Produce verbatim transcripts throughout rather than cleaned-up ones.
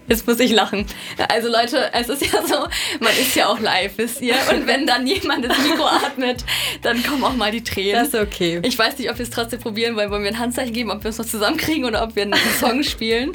Jetzt muss ich lachen. Also Leute, es ist ja so, man ist ja auch live, wisst ihr? Und wenn dann jemand ins Mikro atmet, dann kommen auch mal die Tränen. Das ist okay. Ich weiß nicht, ob wir es trotzdem probieren wollen. Wollen wir ein Handzeichen geben, ob wir es noch zusammenkriegen oder ob wir einen Song spielen?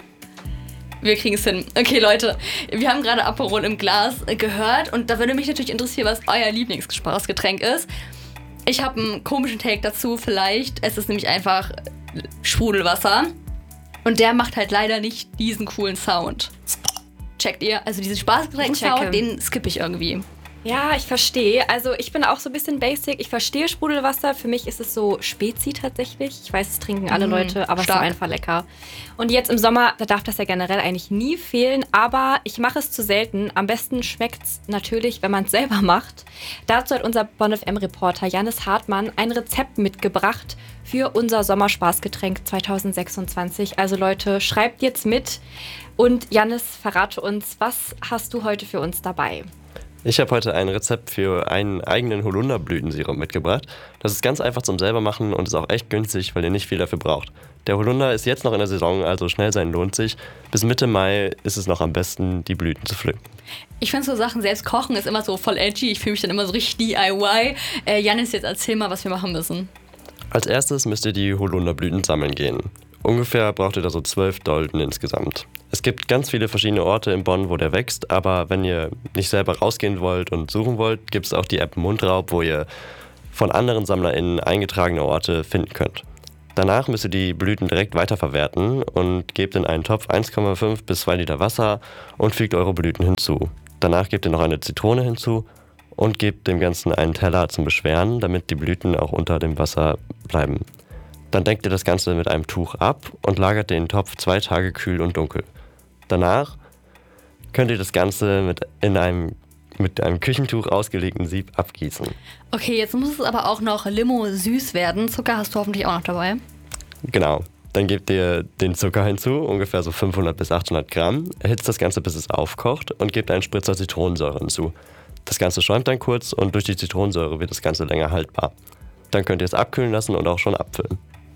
Wir kriegen es hin. Okay, Leute, wir haben gerade Aperol im Glas gehört und da würde mich natürlich interessieren, was euer Lieblingsspaßgetränk ist. Ich habe einen komischen Take dazu vielleicht. Es ist nämlich einfach Sprudelwasser. Und der macht halt leider nicht diesen coolen Sound. Checkt ihr? Also diesen Spaßgetränk-Sound, den skippe ich irgendwie. Ja, ich verstehe. Also ich bin auch so ein bisschen basic. Ich verstehe Sprudelwasser. Für mich ist es so Spezi tatsächlich. Ich weiß, es trinken alle Mm, Leute, aber es stark. ist einfach lecker. Und jetzt im Sommer, da darf das ja generell eigentlich nie fehlen. Aber ich mache es zu selten. Am besten schmeckt es natürlich, wenn man es selber macht. Dazu hat unser Bonn F M-Reporter Jannis Hartmann ein Rezept mitgebracht für unser Sommerspaßgetränk zwanzig sechsundzwanzig. Also Leute, schreibt jetzt mit. Und Jannis, verrate uns, was hast du heute für uns dabei? Ich habe heute ein Rezept für einen eigenen Holunderblütensirup mitgebracht. Das ist ganz einfach zum selber machen und ist auch echt günstig, weil ihr nicht viel dafür braucht. Der Holunder ist jetzt noch in der Saison, also schnell sein lohnt sich. Bis Mitte Mai ist es noch am besten, die Blüten zu pflücken. Ich finde so Sachen selbst kochen ist immer so voll edgy. Ich fühle mich dann immer so richtig D I Y. Äh, Jannis, jetzt erzähl mal, was wir machen müssen. Als erstes müsst ihr die Holunderblüten sammeln gehen. Ungefähr braucht ihr da so zwölf Dolden insgesamt. Es gibt ganz viele verschiedene Orte in Bonn, wo der wächst, aber wenn ihr nicht selber rausgehen wollt und suchen wollt, gibt es auch die App Mundraub, wo ihr von anderen SammlerInnen eingetragene Orte finden könnt. Danach müsst ihr die Blüten direkt weiterverwerten und gebt in einen Topf eins Komma fünf bis zwei Liter Wasser und fügt eure Blüten hinzu. Danach gebt ihr noch eine Zitrone hinzu und gebt dem Ganzen einen Teller zum Beschweren, damit die Blüten auch unter dem Wasser bleiben. Dann deckt ihr das Ganze mit einem Tuch ab und lagert den Topf zwei Tage kühl und dunkel. Danach könnt ihr das Ganze mit, in einem, mit einem Küchentuch ausgelegten Sieb abgießen. Okay, jetzt muss es aber auch noch Limo süß werden. Zucker hast du hoffentlich auch noch dabei. Genau. Dann gebt ihr den Zucker hinzu, ungefähr so fünfhundert bis achthundert Gramm. Erhitzt das Ganze, bis es aufkocht und gebt einen Spritzer Zitronensäure hinzu. Das Ganze schäumt dann kurz und durch die Zitronensäure wird das Ganze länger haltbar. Dann könnt ihr es abkühlen lassen und auch schon abfüllen.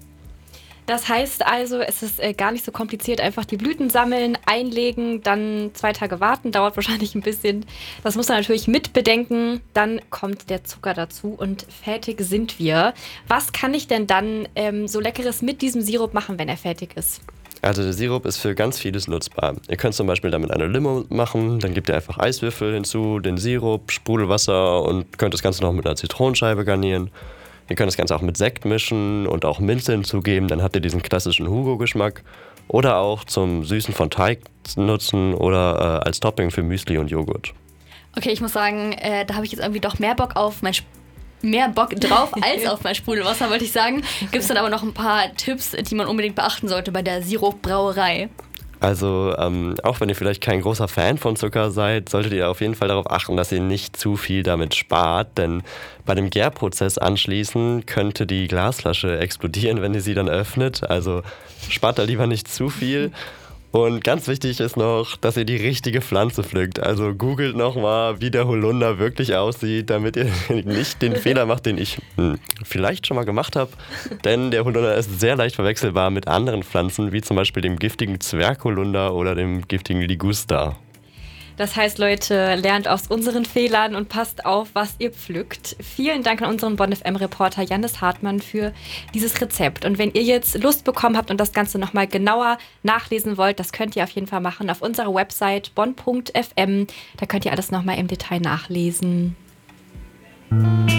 Das heißt also, es ist äh, gar nicht so kompliziert, einfach die Blüten sammeln, einlegen, dann zwei Tage warten, dauert wahrscheinlich ein bisschen. Das muss man natürlich mit bedenken. Dann kommt der Zucker dazu und fertig sind wir. Was kann ich denn dann ähm, so Leckeres mit diesem Sirup machen, wenn er fertig ist? Also der Sirup ist für ganz vieles nutzbar. Ihr könnt zum Beispiel damit eine Limo machen, dann gebt ihr einfach Eiswürfel hinzu, den Sirup, Sprudelwasser und könnt das Ganze noch mit einer Zitronenscheibe garnieren. Ihr könnt das Ganze auch mit Sekt mischen und auch Minze hinzugeben, dann habt ihr diesen klassischen Hugo-Geschmack. Oder auch zum Süßen von Teig nutzen oder äh, als Topping für Müsli und Joghurt. Okay, ich muss sagen, äh, da habe ich jetzt irgendwie doch mehr Bock auf mein Sp- mehr Bock drauf als auf mein Sprudelwasser, wollte ich sagen. Gibt es dann aber noch ein paar Tipps, die man unbedingt beachten sollte bei der Sirupbrauerei? Also ähm, auch wenn ihr vielleicht kein großer Fan von Zucker seid, solltet ihr auf jeden Fall darauf achten, dass ihr nicht zu viel damit spart, denn bei dem Gärprozess anschließend könnte die Glasflasche explodieren, wenn ihr sie dann öffnet. Also spart da lieber nicht zu viel. Und ganz wichtig ist noch, dass ihr die richtige Pflanze pflückt. Also googelt nochmal, wie der Holunder wirklich aussieht, damit ihr nicht den Fehler macht, den ich hm, vielleicht schon mal gemacht habe. Denn der Holunder ist sehr leicht verwechselbar mit anderen Pflanzen, wie zum Beispiel dem giftigen Zwergholunder oder dem giftigen Liguster. Das heißt, Leute, lernt aus unseren Fehlern und passt auf, was ihr pflückt. Vielen Dank an unseren Bonn F M-Reporter Jannis Hartmann für dieses Rezept. Und wenn ihr jetzt Lust bekommen habt und das Ganze nochmal genauer nachlesen wollt, das könnt ihr auf jeden Fall machen auf unserer Website bonn punkt f m. Da könnt ihr alles nochmal im Detail nachlesen.